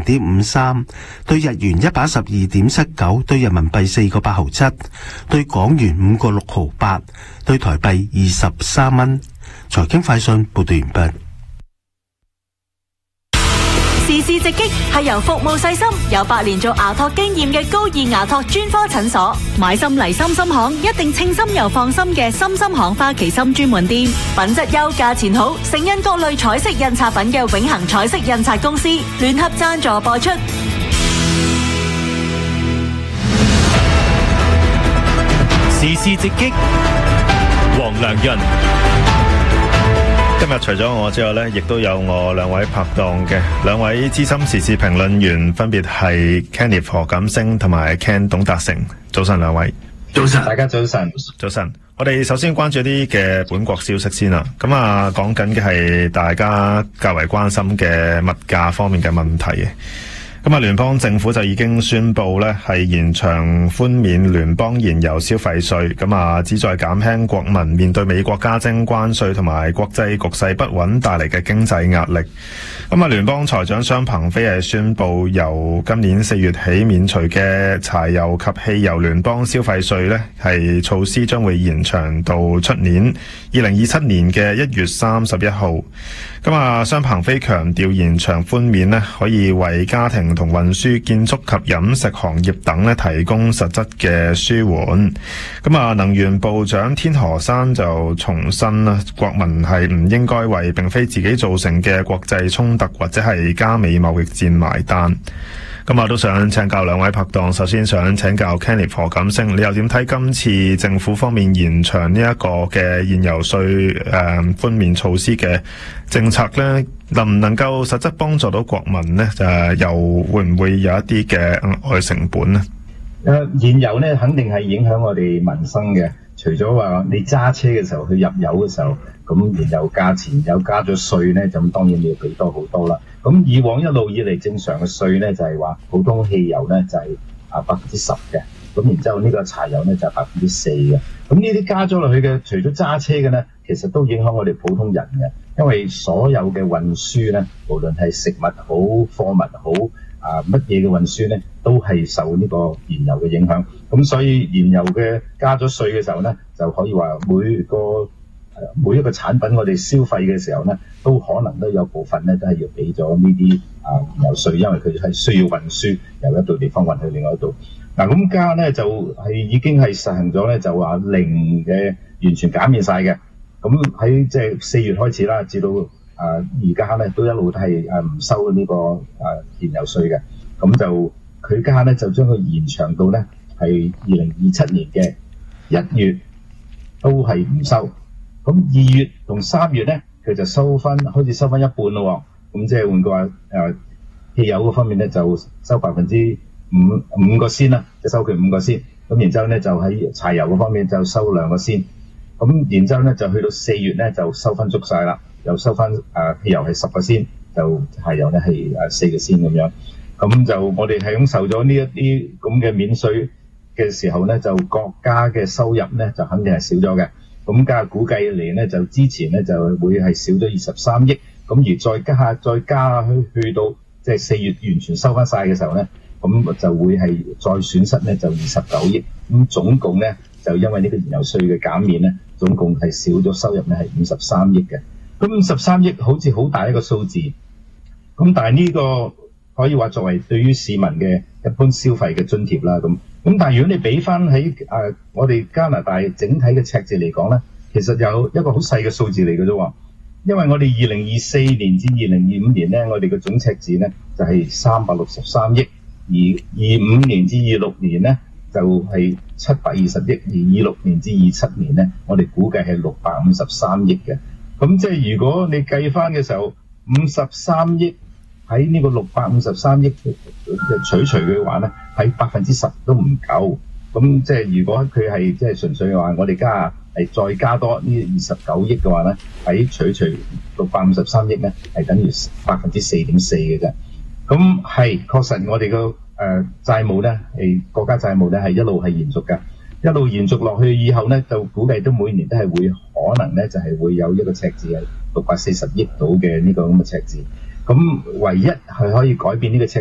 0.53，對日元112.79，對人民幣4個8毫7，對港元5個6毫8，對台幣23蚊。財經快訊報道完畢。 時事直擊係由服務細心、有8年做牙托經驗嘅高爾牙托專科診所，買心嚟心心行，一定稱心又放心嘅心心行花旗參專門店，品質優、價錢好，盛印各類彩色印刷品嘅永恆彩色印刷公司聯合贊助播出。 時事直擊，黃良潤。今日除咗我之外呢，亦都有我兩位拍檔嘅兩位資深時事評論員，分別係 Kenneth 何錦星同埋 Ken 董達成。早晨兩位。 早晨，大家早晨。 早晨。我哋首先關注啲嘅本國消息先啦。咁啊，講緊嘅係大家較為關心嘅物價方面嘅問題嘅。咁啊，聯邦政府就已經宣布咧，係延長寬免聯邦燃油消費稅，咁啊，旨在減輕國民面對美國加徵關稅同埋國際局勢不穩帶嚟嘅經濟壓力。咁啊，聯邦財長商鵬飛係宣布由今年4月起免除嘅柴油及汽油聯邦消費稅咧，係措施將會延長到出年2027年嘅1月31號。咁啊，商鵬飛強調延長寬免咧，可以為家庭同運輸、建築及飲食行業等咧提供實質嘅舒緩。咁啊，能源部長天河山就重申啦，國民係唔應該為並非自己造成嘅國際衝突或者係加美貿易戰埋單。咁啊，都想請教兩位拍檔，首先想請教 Kenneth 何錦星，你又點睇今次政府方面延長呢一個嘅燃油稅寬免措施嘅政策呢？能唔能夠實質幫助到國民呢？又會唔會有一啲嘅額外成本呢？ 燃油呢肯定係影響我哋民生嘅。除咗話你揸車嘅時候去入油嘅時候，咁燃油價錢有加咗稅呢，咁當然你要俾多好多啦。咁以往一路以嚟正常嘅稅呢，就係話普通汽油呢就係10%嘅，咁然之後呢個柴油呢就係4%嘅。咁呢啲加咗落去嘅，除咗揸車嘅呢，其實都影響我哋普通人嘅，因為所有嘅運輸呢，無論係食物好、貨物好乜嘢嘅運輸呢，都係受呢個燃油嘅影響。咁所以燃油嘅加咗稅嘅時候呢，就可以話每一個產品我哋消費嘅時候呢，都可能都有部分呢都係要俾咗呢啲燃油稅，因為佢係需要運輸由一度地方運去另外一度。咁加呢就係已經係實行咗呢，就話零嘅完全減免晒嘅。咁喺即係4月開始啦，至到而家呢都一路都係唔收呢個燃油稅嘅。咁就佢加呢就將佢延長到呢係2027年嘅1月都係唔收。咁2月同3月呢，佢就開始收翻一半咯。咁即係換句話，汽油嗰方面呢就收5個仙啦，就收佢5個仙。咁然之後呢就喺柴油嗰方面就收2個仙。咁然之後呢就去到4月呢就收翻足晒啦，又收翻汽油係10個仙，就柴油呢係4個仙咁樣。咁就我哋係享受咗呢一啲咁嘅免稅嘅時候呢，就國家嘅收入呢就肯定係少咗嘅。咁估計嚟呢，就之前呢就會係少咗23億，咁而再加去到即係4月完全收翻晒嘅時候呢，咁就會係再損失呢就29億。咁總共呢，就因為呢個燃油稅嘅減免呢，總共係少咗收入呢係53億嘅。咁53億好似好大一個數字，咁但係呢個可以話作為對於市民嘅一般消費嘅津貼啦。咁但係如果你俾翻喺我哋加拿大整體嘅赤字嚟講咧，其實有一個好細嘅數字嚟嘅啫。因為我哋2024年至2025年咧，我哋嘅總赤字咧就係363億，而25年至26年咧就係720億，而26年至27年咧，我哋估計係653億嘅。咁即係如果你計翻嘅時候，53億喺呢個653億嘅取除嘅話咧，喺10%都唔夠。咁即係如果佢係即係純粹嘅話，我哋再加多呢29億嘅話咧，喺取除653億咧，係等於4.4%嘅啫。咁係確實我哋個債務咧係國家債務咧係一路係延續㗎，一路延續落去以後咧，就估計都每年都係會可能咧就係會有一個赤字係640億到嘅呢個咁嘅赤字。咁唯一係可以改變呢個赤